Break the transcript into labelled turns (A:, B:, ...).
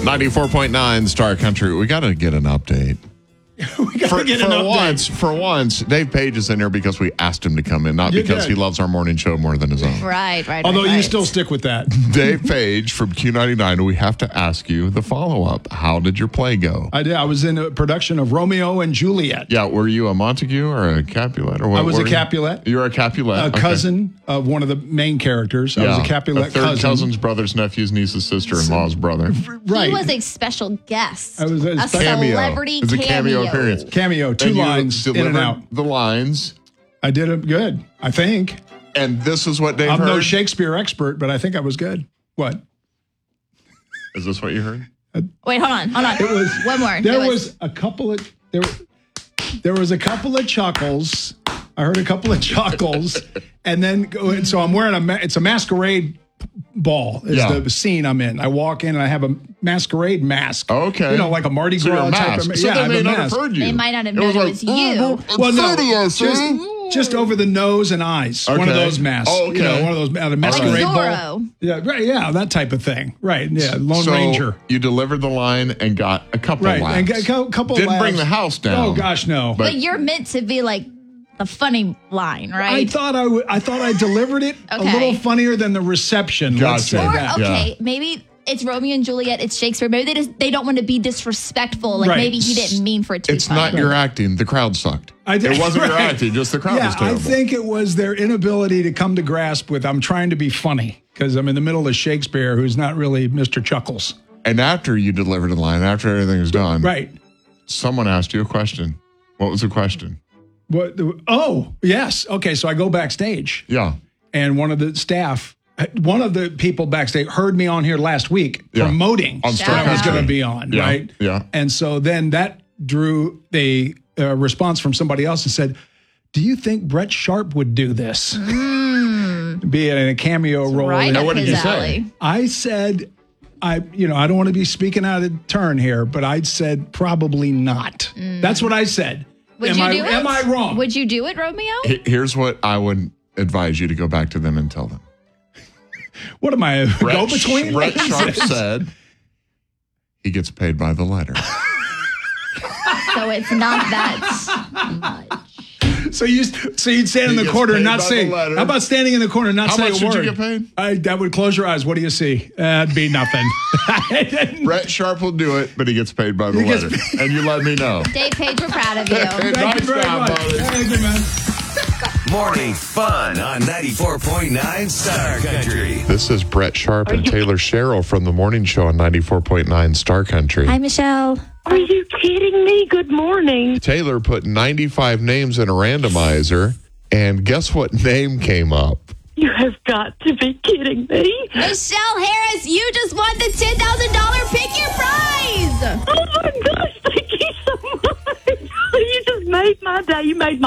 A: 94.9 Star Country. We got to get an update. For once, Dave Page is in here because we asked him to come in, not because he loves our morning show more than his own.
B: Right.
C: Although you still stick with that.
A: Dave Page from Q99, we have to ask you the follow-up. How did your play go?
C: I did. I was in a production of Romeo and Juliet.
A: Yeah, were you a Montague or a Capulet? Or what,
C: I was a Capulet.
A: You were a Capulet.
C: A cousin of one of the main characters. I was a Capulet
A: a third cousin's brother's nephew's niece's sister-in-law's brother.
B: Right. He was a special guest.
C: I was
B: a celebrity
A: cameo. It was a cameo appearance.
C: Cameo, two lines in and out.
A: The lines.
C: I did it good, I think.
A: And this is what Dave heard?
C: I'm no Shakespeare expert, but I think I was good. What?
A: Is this what you heard?
B: Wait, hold on.
C: It was
B: one more.
C: There was a couple of chuckles. I heard a couple of chuckles, and then so I'm wearing it's a masquerade ball is the scene I'm in. I walk in and I have a masquerade mask.
A: Okay.
C: You know, like a Mardi Gras type of
A: mask. So they may not have heard you.
B: They might not have known it was you.
C: Well, no, just over the nose and eyes. Okay. One of those masks.
A: Oh, okay.
C: You know, one of those masquerade
B: like
C: ball. Yeah, right. Yeah, that type of thing. Right. Yeah, Lone Ranger.
A: You delivered the line and got a couple laughs.
C: And got a couple
A: Didn't
C: laughs.
A: bring the house down.
C: Oh gosh, no.
B: But you're meant to be like a funny line, right?
C: I thought I delivered it a little funnier than the reception.
A: Gotcha.
C: Let's say that.
B: Maybe it's Romeo and Juliet, it's Shakespeare. Maybe they don't want to be disrespectful. Like maybe he didn't mean for it to be funny.
A: It's not your acting. The crowd sucked. It wasn't your acting, just the crowd was terrible.
C: I think it was their inability to come to grasp with I'm trying to be funny because I'm in the middle of Shakespeare, who's not really Mr. Chuckles.
A: And after you delivered the line, after everything was done, someone asked you a question. What was the question?
C: What? Oh, yes. Okay, so I go backstage.
A: Yeah.
C: And one of the people backstage heard me on here last week promoting
A: on
C: that I was going to be on, right?
A: Yeah.
C: And so then that drew a response from somebody else and said, "Do you think Brett Sharp would do this? Be it in a cameo role?"
B: Right
A: now, what did you
B: say?
C: I said, I don't want to be speaking out of turn here, but I said probably not. That's what I said.
B: Would you do it?
C: Am I wrong?
B: Would you do it, Romeo?
A: Here's what I would advise you to go back to them and tell them.
C: What am I, a go-between?
A: Brett Sharp said he gets paid by the letter.
B: So it's not that much.
C: So you'd stand in the corner and not say. How about standing in the corner and not say a word?
A: How much did you get paid?
C: That would close your eyes. What do you see? That'd be nothing.
A: Brett Sharp will do it, but he gets paid by the letter. And you let me know.
B: Dave Page, we're proud of you.
C: Thank you very much. Thank you, man.
D: Morning fun on 94.9 Star Country.
A: This is Brett Sharp and Taylor Sherrill from the morning show on 94.9 Star Country.
B: Hi, Michelle.
E: Are you kidding me? Good morning.
A: Taylor put 95 names in a randomizer, and guess what name came up?
E: You have got to be kidding me.
B: Michelle Harris, you just won the $10,000 Pick Your Prize.
E: Oh, my gosh. Thank you so much. You just made my day. You made my